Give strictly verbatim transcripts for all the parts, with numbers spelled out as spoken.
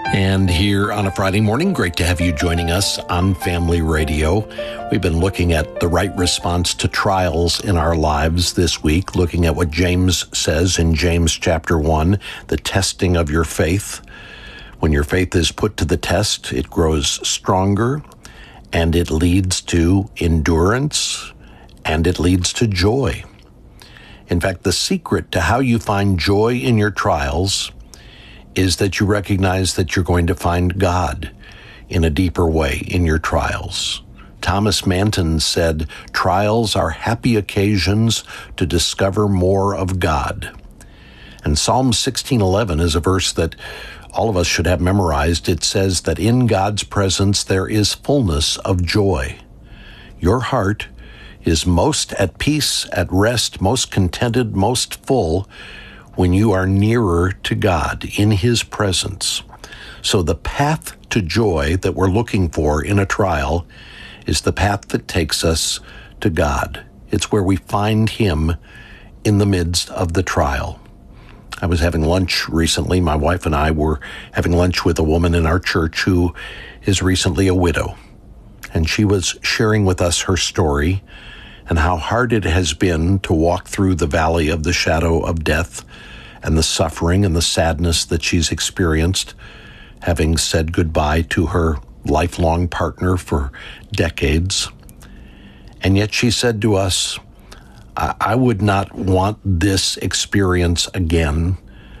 And here on a Friday morning, great to have you joining us on Family Radio. We've been looking at the right response to trials in our lives this week, looking at what James says in James chapter one, the testing of your faith. When your faith is put to the test, it grows stronger, and it leads to endurance, and it leads to joy. In fact, the secret to how you find joy in your trials is that you recognize that you're going to find God in a deeper way in your trials. Thomas Manton said, "Trials are happy occasions to discover more of God." And Psalm sixteen eleven is a verse that all of us should have memorized. It says that in God's presence there is fullness of joy. Your heart is most at peace, at rest, most contented, most full when you are nearer to God in His presence. So the path to joy that we're looking for in a trial is the path that takes us to God. It's where we find Him in the midst of the trial. I was having lunch recently. My wife and I were having lunch with a woman in our church who is recently a widow. And she was sharing with us her story and how hard it has been to walk through the valley of the shadow of death and the suffering and the sadness that she's experienced, having said goodbye to her lifelong partner for decades. And yet she said to us, I, I would not want this experience again,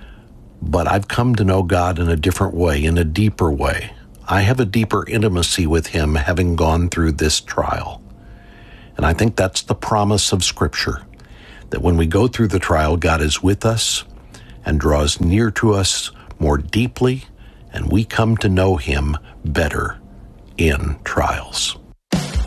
but I've come to know God in a different way, in a deeper way. I have a deeper intimacy with Him having gone through this trial. And I think that's the promise of Scripture, that when we go through the trial, God is with us and draws near to us more deeply, and we come to know Him better in trials.